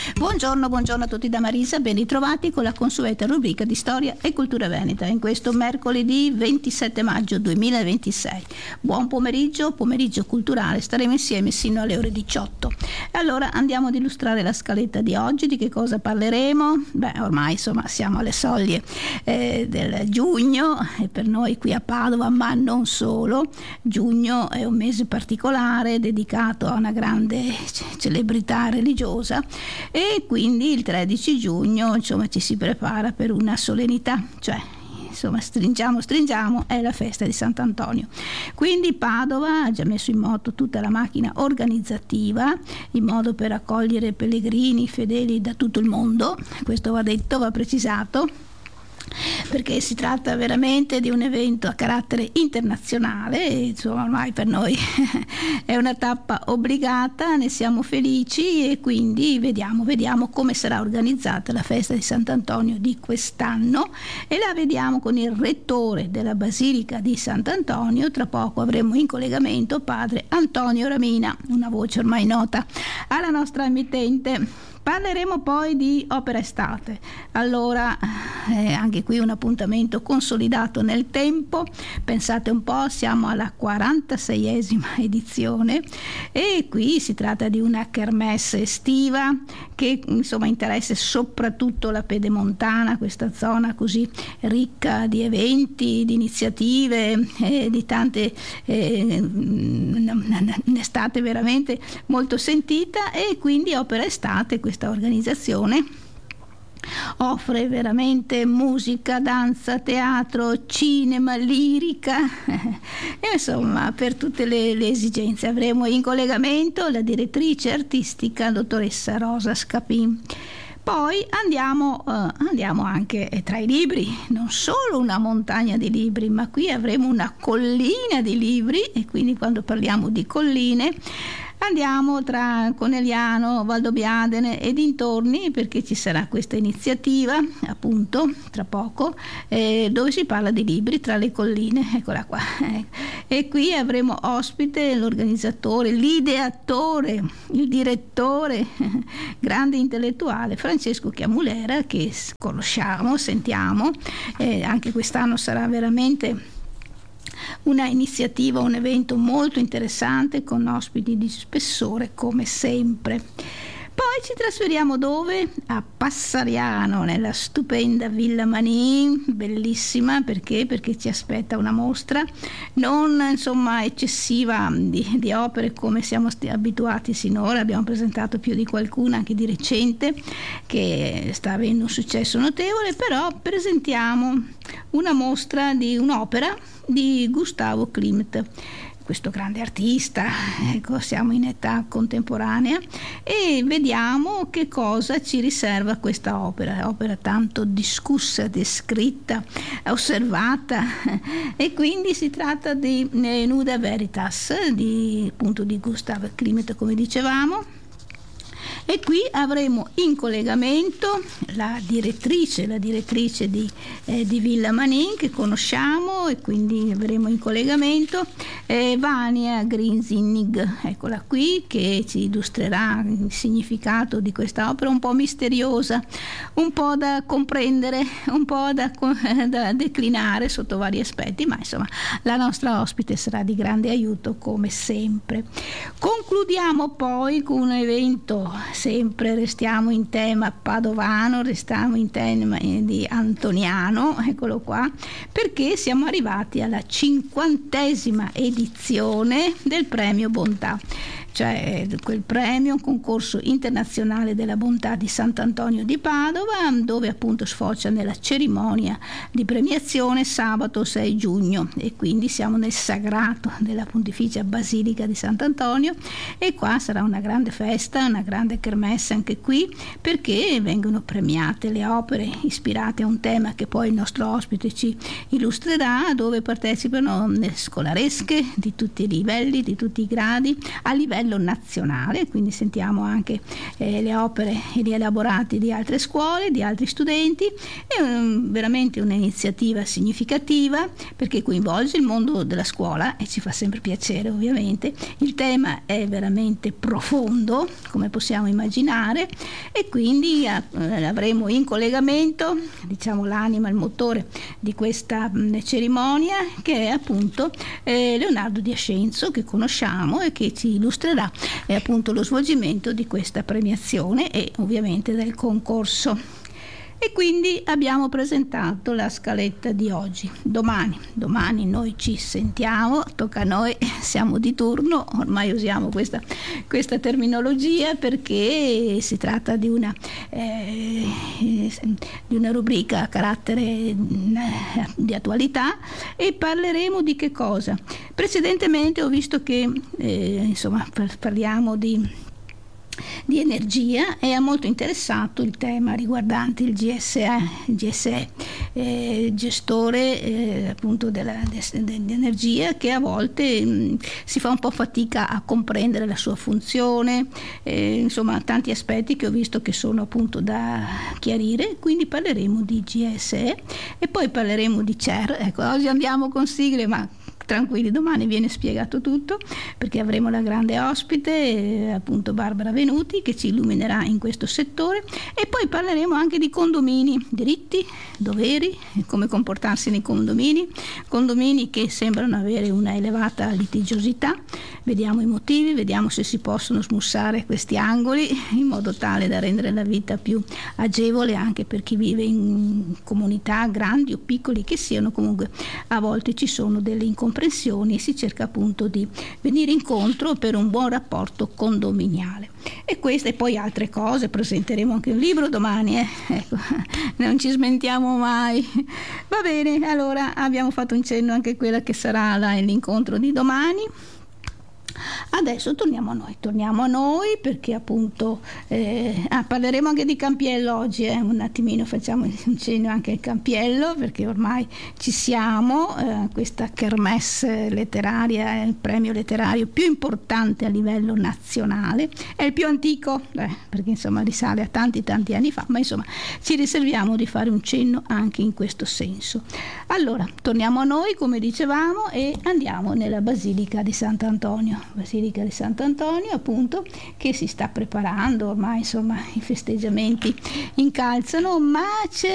Buongiorno a tutti da Marisa, ben ritrovati con la consueta rubrica di storia e cultura veneta in questo mercoledì 27 maggio 2026. Buon pomeriggio culturale, staremo insieme sino alle ore 18. E allora andiamo ad illustrare la scaletta di oggi. Di che cosa parleremo? Ormai insomma siamo alle soglie del giugno e per noi qui a Padova, ma non solo. Giugno è un mese particolare dedicato a una grande celebrità religiosa e quindi il 13 giugno insomma ci si prepara per una solennità, cioè insomma stringiamo, è la festa di Sant'Antonio. Quindi Padova ha già messo in moto tutta la macchina organizzativa in modo per accogliere pellegrini fedeli da tutto il mondo. Questo va detto, va precisato, perché si tratta veramente di un evento a carattere internazionale e insomma ormai per noi è una tappa obbligata, ne siamo felici e quindi vediamo come sarà organizzata la festa di Sant'Antonio di quest'anno e la vediamo con il rettore della Basilica di Sant'Antonio. Tra poco avremo in collegamento padre Antonio Ramina, una voce ormai nota alla nostra emittente. Parleremo poi di opera estate, allora anche qui un appuntamento consolidato nel tempo, pensate un po', siamo alla 46esima edizione e qui si tratta di una kermesse estiva che insomma interessa soprattutto la Pedemontana, questa zona così ricca di eventi, di iniziative, di tante un'estate veramente molto sentita e quindi opera estate, questa organizzazione offre veramente musica, danza, teatro, cinema, lirica insomma per tutte le esigenze. Avremo in collegamento la direttrice artistica dottoressa Rosa Scapin. Poi andiamo anche tra i libri, non solo una montagna di libri, ma qui avremo una collina di libri e quindi quando parliamo di colline andiamo tra Conegliano, Valdobbiadene e dintorni perché ci sarà questa iniziativa appunto tra poco dove si parla di libri tra le colline, eccola qua. E qui avremo ospite l'organizzatore, l'ideatore, il direttore, grande intellettuale Francesco Chiamulera che conosciamo, sentiamo, anche quest'anno sarà veramente una iniziativa, un evento molto interessante con ospiti di spessore come sempre. Poi ci trasferiamo dove? A Passariano, nella stupenda Villa Manin, bellissima perché ci aspetta una mostra non insomma eccessiva di opere come siamo abituati sinora. Abbiamo presentato più di qualcuna anche di recente che sta avendo un successo notevole, però presentiamo una mostra di un'opera di Gustavo Klimt, questo grande artista, ecco, siamo in età contemporanea e vediamo che cosa ci riserva questa opera tanto discussa, descritta, osservata e quindi si tratta di Nuda Veritas appunto di Gustavo Klimt, come dicevamo. E qui avremo in collegamento la direttrice di Villa Manin che conosciamo e quindi avremo in collegamento Vania Grinzinnig, eccola qui, che ci illustrerà il significato di questa opera un po' misteriosa, un po' da comprendere, un po' da declinare sotto vari aspetti, ma insomma la nostra ospite sarà di grande aiuto come sempre. Concludiamo poi con un evento, sempre restiamo in tema padovano, restiamo in tema di Antoniano, eccolo qua, perché siamo arrivati alla 50esima edizione del premio Bontà, cioè quel premio, un concorso internazionale della bontà di Sant'Antonio di Padova, dove appunto sfocia nella cerimonia di premiazione sabato 6 giugno e quindi siamo nel sagrato della Pontificia Basilica di Sant'Antonio e qua sarà una grande festa, una grande kermesse anche qui perché vengono premiate le opere ispirate a un tema che poi il nostro ospite ci illustrerà, dove partecipano scolaresche di tutti i livelli, di tutti i gradi, a livello livello nazionale, quindi sentiamo anche le opere e gli elaborati di altre scuole, di altri studenti. È veramente un'iniziativa significativa perché coinvolge il mondo della scuola e ci fa sempre piacere, ovviamente. Il tema è veramente profondo, come possiamo immaginare, e quindi avremo in collegamento, diciamo, l'anima, il motore di questa cerimonia, che è appunto Leonardo Di Ascenzo, che conosciamo e che ci illustrerà appunto lo svolgimento di questa premiazione e ovviamente del concorso. E quindi abbiamo presentato la scaletta di oggi. Domani noi ci sentiamo, tocca a noi, siamo di turno, ormai usiamo questa terminologia perché si tratta di una rubrica a carattere di attualità, e parleremo di che cosa? Precedentemente ho visto che parliamo di energia, e ha molto interessato il tema riguardante il GSE, gestore appunto dell'energia, che a volte si fa un po' fatica a comprendere la sua funzione, tanti aspetti che ho visto che sono appunto da chiarire. Quindi parleremo di GSE e poi parleremo di CER. Ecco, oggi andiamo con sigle, ma tranquilli, domani viene spiegato tutto, perché avremo la grande ospite, appunto Barbara Venuti, che ci illuminerà in questo settore. E poi parleremo anche di condomini, diritti, doveri, come comportarsi nei condomini che sembrano avere una elevata litigiosità. Vediamo i motivi, vediamo se si possono smussare questi angoli in modo tale da rendere la vita più agevole anche per chi vive in comunità grandi o piccoli che siano. Comunque a volte ci sono delle incomprensioni e si cerca appunto di venire incontro per un buon rapporto condominiale. E queste e poi altre cose, presenteremo anche un libro domani, ecco, non ci smentiamo mai. Va bene, allora abbiamo fatto un cenno anche a quella che sarà l'incontro di domani. Adesso torniamo a noi perché appunto parleremo anche di Campiello oggi, un attimino facciamo un cenno anche al Campiello, perché ormai ci siamo, questa kermesse letteraria è il premio letterario più importante a livello nazionale, è il più antico, perché insomma risale a tanti anni fa, ma insomma ci riserviamo di fare un cenno anche in questo senso. Allora torniamo a noi, come dicevamo, e andiamo nella Basilica di Sant'Antonio appunto, che si sta preparando ormai, insomma i festeggiamenti incalzano, ma c'è